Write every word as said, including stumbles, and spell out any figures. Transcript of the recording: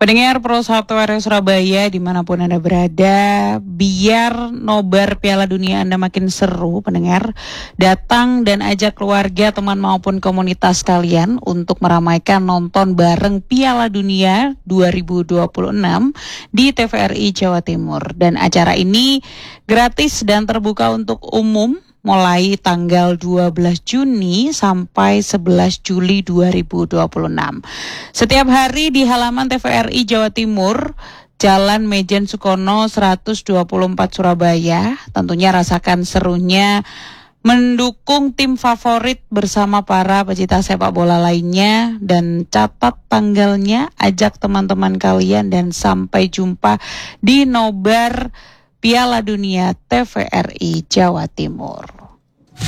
Pendengar Pro satu R S Surabaya dimanapun Anda berada, biar nobar Piala Dunia Anda makin seru, pendengar, datang dan ajak keluarga, teman maupun komunitas kalian untuk meramaikan nonton bareng Piala Dunia dua ribu dua puluh enam di T V R I Jawa Timur. Dan acara ini gratis dan terbuka untuk umum mulai tanggal dua belas Juni sampai sebelas Juli dua ribu dua puluh enam. Setiap hari di halaman T V R I Jawa Timur, Jalan Mejen Sukono seratus dua puluh empat Surabaya. Tentunya rasakan serunya mendukung tim favorit bersama para pecinta sepak bola lainnya, dan catat tanggalnya, ajak teman-teman kalian, dan sampai jumpa di nobar Piala Dunia T V R I Jawa Timur.